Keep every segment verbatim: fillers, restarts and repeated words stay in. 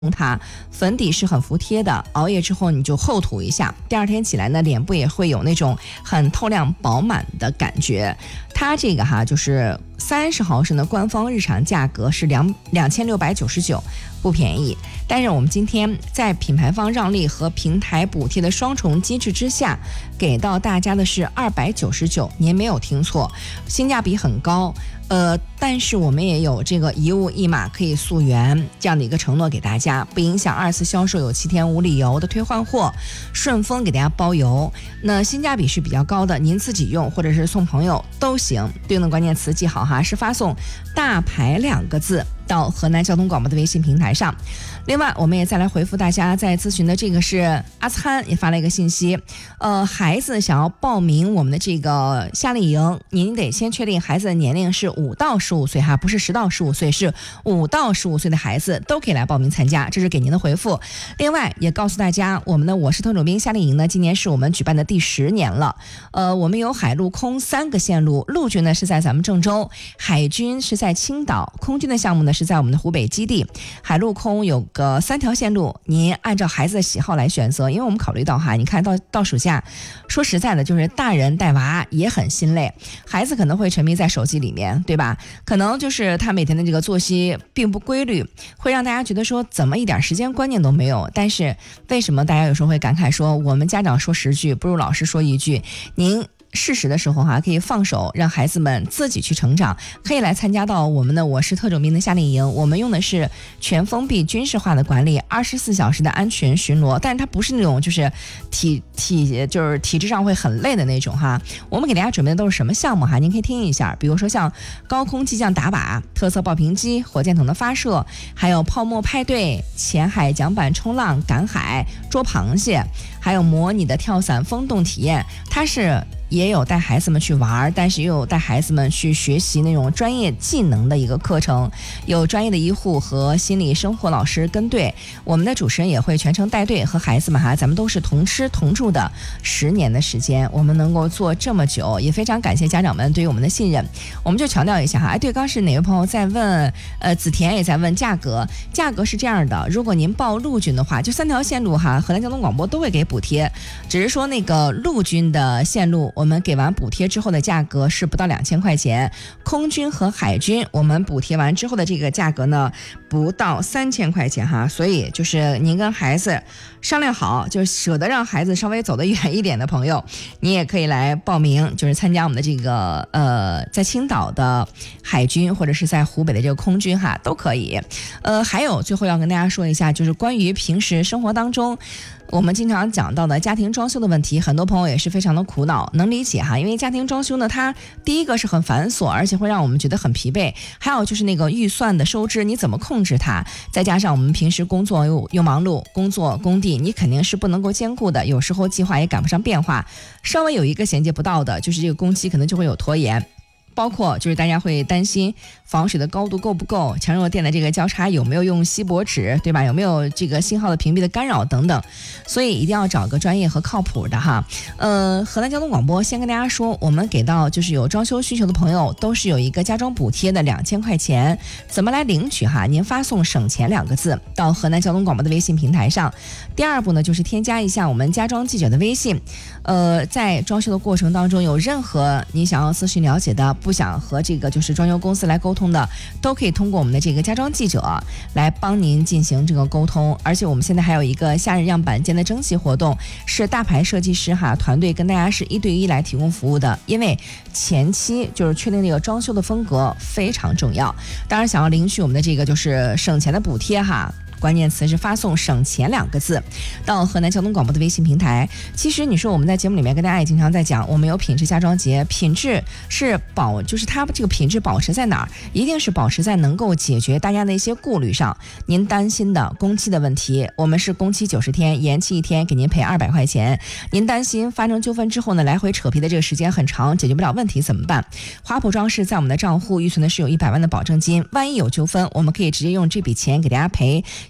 它粉底是很服帖的，熬夜之后你就厚涂一下，第二天起来呢，脸部也会有那种很透亮饱满的感觉。它这个哈就是三十毫升的官方日常价格是两两千六百九十九，不便宜。但是我们今天在品牌方让利和平台补贴的双重机制之下，给到大家的是二百九十九，您没有听错，性价比很高。呃，但是我们也有这个一物一码可以溯源这样的一个承诺给大家，不影响二次销售，有七天无理由的退换货，顺丰给大家包邮。那性价比是比较高的，您自己用或者是送朋友都行。对应的关键词记好哈，是发送大牌两个字到河南交通广播的微信平台上。另外我们也再来回复大家在咨询的，这个是阿参也发了一个信息，呃，孩子想要报名我们的这个夏令营，您得先确定孩子的年龄是五到十五岁哈，不是十到十五岁，是五到十五岁的孩子都可以来报名参加，这是给您的回复。另外也告诉大家，我们的我是特种兵夏令营呢，今年是我们举办的第十年了。呃，我们有海陆空三个线路，陆军呢是在咱们郑州，海军是在青岛，空军的项目呢是在我们的湖北基地。海陆空有个三条线路，您按照孩子的喜好来选择，因为我们考虑到哈，你看到到暑假，说实在的，就是大人带娃也很心累，孩子可能会沉迷在手机里面，对吧？可能就是他每天的这个作息并不规律，会让大家觉得说怎么一点时间观念都没有。但是为什么大家有时候会感慨说，我们家长说十句不如老师说一句？您适时的时候哈、啊，可以放手让孩子们自己去成长，可以来参加到我们的我是特种兵的夏令营。我们用的是全封闭军事化的管理，二十四小时的安全巡逻，但是它不是那种就是体体就是体制上会很累的那种哈。我们给大家准备的都是什么项目哈？您可以听一下，比如说像高空气降打靶、特色爆屏机、火箭筒的发射，还有泡沫派对、浅海桨板冲浪、赶海、捉螃蟹，还有模拟的跳伞风洞体验。它是也有带孩子们去玩，但是又有带孩子们去学习那种专业技能的一个课程，有专业的医护和心理生活老师跟队，我们的主持人也会全程带队，和孩子们哈，咱们都是同吃同住的十年的时间，我们能够做这么久，也非常感谢家长们对于我们的信任。我们就强调一下哈，哎，对，刚是哪位朋友在问，呃，子田也在问价格，价格是这样的，如果您报陆军的话，就三条线路哈，河南交通广播都会给补贴，只是说那个陆军的线路，我们给完补贴之后的价格是不到两千块钱，空军和海军我们补贴完之后的这个价格呢不到三千块钱哈，所以就是您跟孩子商量好，就是舍得让孩子稍微走得远一点的朋友，你也可以来报名，就是参加我们的这个呃在青岛的海军或者是在湖北的这个空军哈都可以。呃，还有最后要跟大家说一下，就是关于平时生活当中我们经常讲到的家庭装修的问题，很多朋友也是非常的苦恼，能理解哈。因为家庭装修呢，它第一个是很繁琐，而且会让我们觉得很疲惫。还有就是那个预算的收支，你怎么控制它？再加上我们平时工作又又忙碌，工作工地你肯定是不能够兼顾的，有时候计划也赶不上变化，稍微有一个衔接不到的，就是这个工期可能就会有拖延。包括就是大家会担心防水的高度够不够，强弱电的这个交叉有没有用锡箔纸，对吧？有没有这个信号的屏蔽的干扰等等，所以一定要找个专业和靠谱的哈。呃，河南交通广播先跟大家说，我们给到就是有装修需求的朋友都是有一个家装补贴的两千块钱，怎么来领取哈？您发送省钱两个字到河南交通广播的微信平台上。第二步呢，就是添加一下我们家装记者的微信，呃，在装修的过程当中有任何你想要咨询了解的，不想和这个就是装修公司来沟通的，都可以通过我们的这个家装记者来帮您进行这个沟通。而且我们现在还有一个夏日样板间的征集活动，是大牌设计师哈团队跟大家是一对一来提供服务的，因为前期就是确定这个装修的风格非常重要。当然想要领取我们的这个就是省钱的补贴哈，关键词是发送省钱两个字到河南交通广播的微信平台。其实你说我们在节目里面跟大家也经常在讲，我们有品质家装节，品质是保就是它这个品质保持在哪儿，一定是保持在能够解决大家的一些顾虑上。您担心的工期的问题，我们是工期九十天，延期一天给您赔二百块钱。您担心发生纠纷之后呢，来回扯皮的这个时间很长，解决不了问题怎么办？华普装饰在我们的账户预存的是有一百万的保证金，万一有纠纷，我们可以直接用这笔钱给大家赔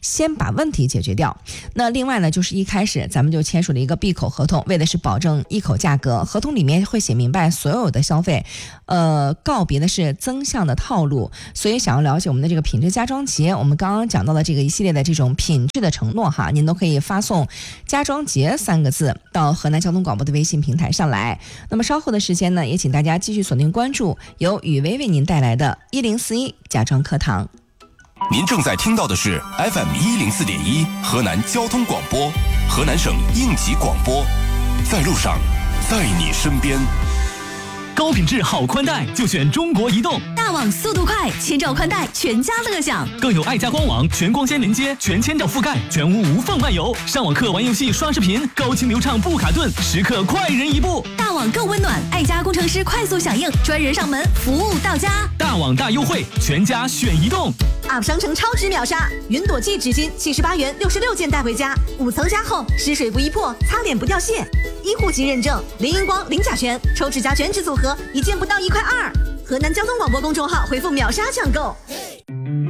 先把问题解决掉。那另外呢，就是一开始咱们就签署了一个闭口合同，为的是保证一口价格，合同里面会写明白所有的消费，呃，告别的是增项的套路。所以想要了解我们的这个品质家装节，我们刚刚讲到的这个一系列的这种品质的承诺哈，您都可以发送家装节三个字到河南交通广播的微信平台上来。那么稍后的时间呢，也请大家继续锁定关注由雨薇为您带来的一零四一家装课堂。 您正在听到的是 F M 一零四点一河南交通广播，河南省应急广播，在路上，在你身边。 高品质好宽带就选中国移动， 大网速度快，千兆宽带全家乐享， 更有爱家官网全光纤连接，全千兆覆盖，全屋无缝漫游，上网课玩游戏刷视频，高清流畅不卡顿，时刻快人一步。 大网更温暖，爱家工程师快速响应，专人上门，服务到家。 大网大优惠，全家选移动。 U P 商城超值秒杀，云朵记纸巾七十八元六十六件带回家，五层加厚，湿水不易破，擦脸不掉屑，医护级认证，零荧光零甲醛，抽指甲全脂组合一件不到一块二。河南交通广播公众号回复秒杀抢购。